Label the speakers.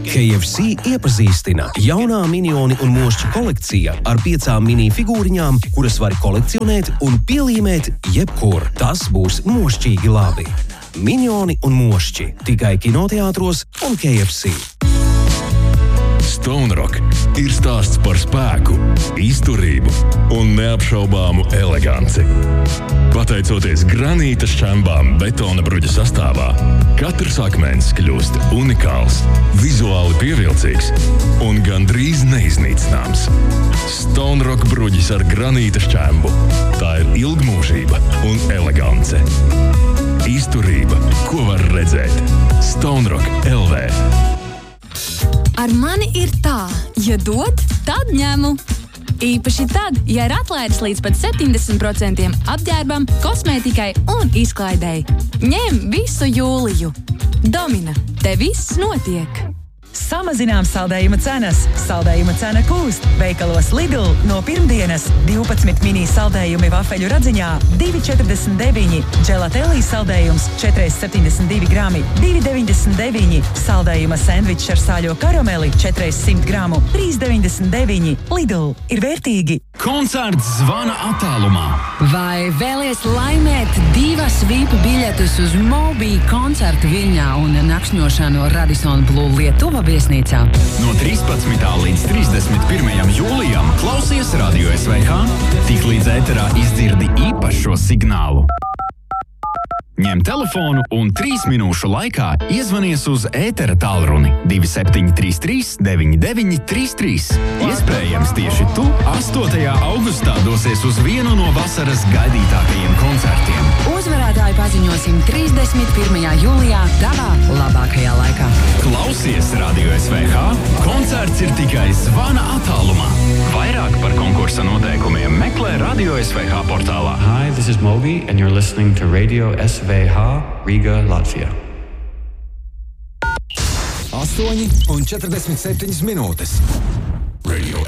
Speaker 1: KFC iepazīstina jaunā minioni un mošķi kolekcija ar 5 mini figūriņām, kuras var kolekcionēt un pielīmēt jebkur. Tas būs mošķīgi labi. Minioni un mošķi tikai kinoteātros un KFC.
Speaker 2: Stone Rock ir stāsts par spēku, izturību un neapšaubāmu eleganci. Pateicoties granīta šķembām betona bruģa sastāvā, katrs akmens kļūst unikāls, vizuāli pievilcīgs un gandrīz neiznīcināms. Stone Rock bruģis ar granīta šķembu. Tā ir ilgmūžība un elegance. Izturība, ko var redzēt. Stone Rock LV.
Speaker 3: Ar mani ir tā, ja dod, tad ņemu. Īpaši tad, ja ir atlaides līdz pat 70% apģērbam, kosmētikai un izklaidei. Ņem visu jūliju. Domina, te viss notiek.
Speaker 4: Samazinām saldējuma cenas. Saldējuma cena kūst. Veikalos Lidl no pirmdienas 12 mini saldējumi vafeļu radziņā 2,49. Dželatelī saldējums 4,72 grami 2,99. Saldējuma sendvičs ar sāļo karameli 400 gramu 3,99. Lidl ir vērtīgi.
Speaker 5: Koncerts zvana attālumā.
Speaker 6: Vai vēlies laimēt 2 VIP biļetes uz Moby koncertu Viļņā un nakšņošanu Radisson Blu Lietuva viesnīcā?
Speaker 5: No 13. līdz 31. jūlijam klausies Radio SVH, tik līdz ēterā izdzirdi īpašo signālu. Ņem telefonu un 3 minūšu laikā iezvanies uz ētera tālruni 2733 9933. Iespējams, tieši tu 8. augustā dosies uz vienu no vasaras gaidītākajiem koncertiem.
Speaker 6: Uzvarētāju paziņosim 31. jūlijā tavā labākajā laikā.
Speaker 5: Klausies Radio SVH, koncerts ir tikai zvana attālumā. Vairāk par konkursa noteikumiem meklē Radio SVH portālā.
Speaker 7: Hi, this is Moby and you're listening to Radio SVH, Riga, Latvia.
Speaker 8: 8:47 minūtes. Radio